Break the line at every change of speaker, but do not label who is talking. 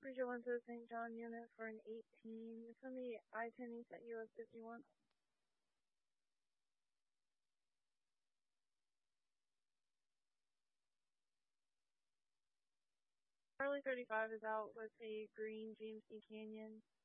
Bridget went to the St. John unit for an 18. Send me I-10 East at US 51. Charlie 35 is out with a green GMC Canyon.